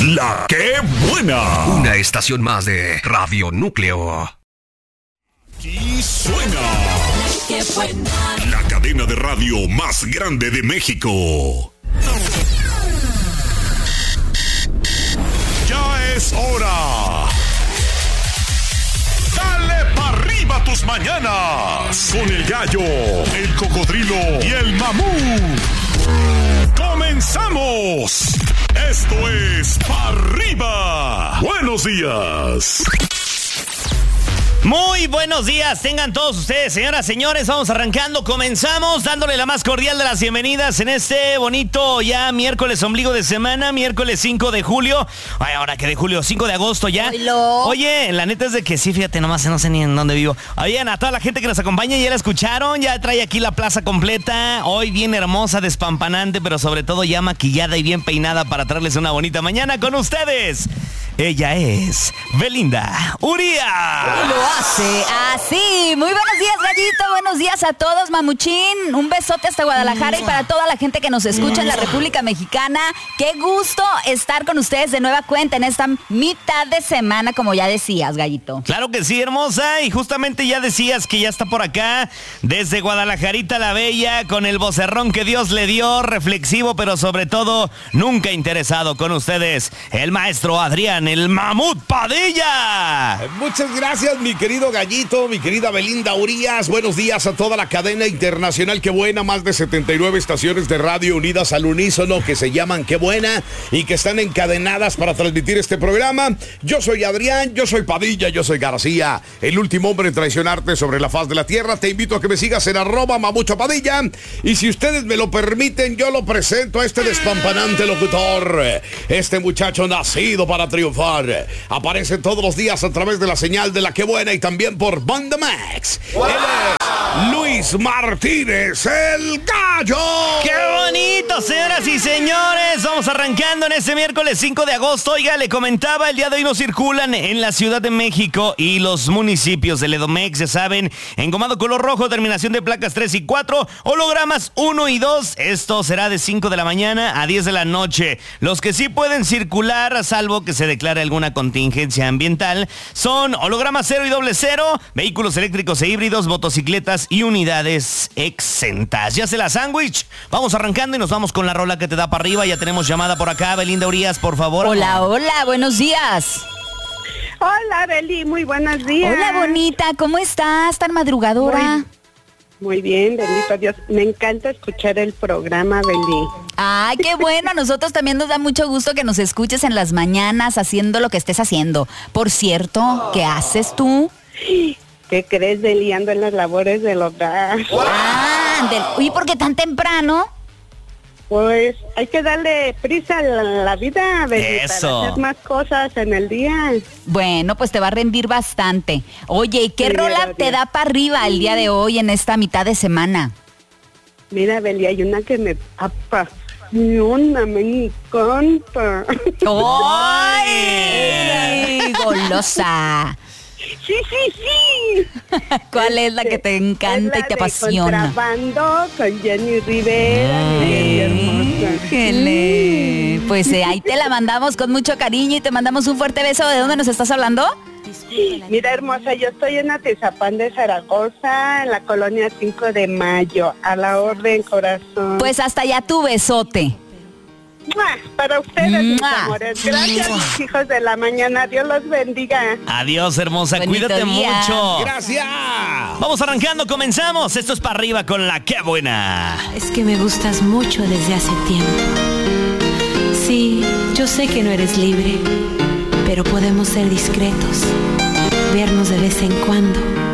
La Que Buena. Una estación más de Radio Núcleo. Y suena La Que Buena. la cadena de radio más grande de México. Ya es hora. Dale pa' arriba tus mañanas. Con el gallo, el cocodrilo y el mamut. ¡Comenzamos! Esto es Pa' Arriba. Buenos días. Muy buenos días, tengan todos ustedes, señoras, señores. Vamos arrancando, comenzamos dándole la más cordial de las bienvenidas en este bonito ya miércoles ombligo de semana, miércoles 5 de julio. Ay, ahora que de julio, 5 de agosto ya. Hello. Oye, la neta es de que sí, fíjate, nomás no sé ni en dónde vivo. Oigan, a toda la gente que nos acompaña, ya la escucharon, ya trae aquí la plaza completa. Hoy bien hermosa, despampanante, pero sobre todo ya maquillada y bien peinada para traerles una bonita mañana con ustedes. Ella es Belinda Urías. Lo hace así. Muy buenos días, Gallito. Buenos días a todos, Mamuchín. Un besote hasta Guadalajara y para toda la gente que nos escucha en la República Mexicana. Qué gusto estar con ustedes de nueva cuenta en esta mitad de semana, como ya decías, Gallito. Claro que sí, hermosa. Y justamente ya decías que ya está por acá, desde Guadalajarita la Bella, con el vocerrón que Dios le dio, reflexivo, pero sobre todo nunca interesado. Con ustedes, el maestro Adrián, el Mamut Padilla. Muchas gracias, mi querido Gallito, mi querida Belinda Urías. Buenos días a toda la cadena internacional Qué Buena, más de 79 estaciones de radio unidas al unísono que se llaman Qué Buena y que están encadenadas para transmitir este programa. Yo soy Adrián, yo soy Padilla, yo soy García, el último hombre en traicionarte sobre la faz de la tierra. Te invito a que me sigas en @mamuchopadilla y si ustedes me lo permiten, yo lo presento a este despampanante locutor, este muchacho nacido para triunfar. Aparece todos los días a través de la señal de la Qué Buena y también por Banda Max. Él es Luis Martínez, el Gallo. ¡Qué bonito, señoras y señores! Vamos arrancando en este miércoles 5 de agosto. Oiga, le comentaba, el día de hoy no circulan en la Ciudad de México y los municipios del Edomex, ya saben, engomado color rojo, terminación de placas 3 y 4, hologramas 1 y 2. Esto será de 5 de la mañana a 10 de la noche. Los que sí pueden circular, salvo que se declare alguna contingencia ambiental, son hologramas 0 y doble 0, vehículos eléctricos e híbridos, motocicletas y unidades exentas. Ya se la sándwich. Vamos arrancando y nos vamos con la rola que te da para arriba. Ya tenemos llamada por acá. Belinda Urías, por favor. Hola, hola, buenos días. Hola, Beli, muy buenos días. Hola, bonita, ¿cómo estás? ¿Tan madrugadora? Muy bien, bendito Dios. Me encanta escuchar el programa, Beli. Ay, qué bueno. A nosotros también nos da mucho gusto que nos escuches en las mañanas haciendo lo que estés haciendo. Por cierto, ¿qué haces tú? ¿Qué crees, Beli? Ando en las labores del hogar. ¿Y por qué tan temprano? Pues hay que darle prisa a la vida, Beli, Eso. para hacer más cosas en el día. Bueno, pues te va a rendir bastante. Oye, ¿y qué Primero rola te Dios. da para arriba el día de hoy en esta mitad de semana? Mira, Beli, hay una que me apasiona, me encanta. ¡Ay! ¡Golosa! Sí. ¿Cuál es la que te encanta y te apasiona? Contrabando con Jenny Rivera, mi hermosa. Ángele. Pues ahí te la mandamos con mucho cariño y te mandamos un fuerte beso. ¿De dónde nos estás hablando? Mira, hermosa, yo estoy en Atizapán de Zaragoza, en la colonia 5 de Mayo. A la orden, corazón. Pues hasta allá tu besote. ¡Mua! Para ustedes, mis ¡Mua! amores. Gracias, mis hijos de la mañana. Dios los bendiga. Adiós, hermosa. Bonito Cuídate día. mucho. Gracias. Vamos arrancando, comenzamos. Esto es para arriba con la Qué Buena. Es que me gustas mucho desde hace tiempo. Sí, yo sé que no eres libre, pero podemos ser discretos, vernos de vez en cuando